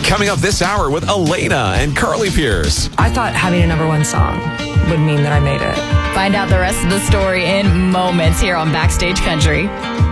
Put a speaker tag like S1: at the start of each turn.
S1: Coming up this hour with Elena and Carly Pierce.
S2: I thought having a number one song would mean that I made it.
S3: Find out the rest of the story in moments here on Backstage Country.